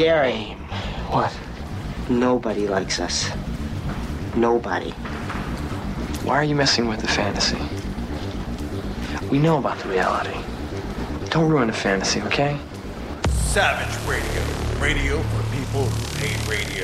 Gary. What? Nobody likes us. Nobody. Why are you messing with the fantasy? We know about the reality. Don't ruin the fantasy, okay? Savage Radio. Radio for people who hate radio.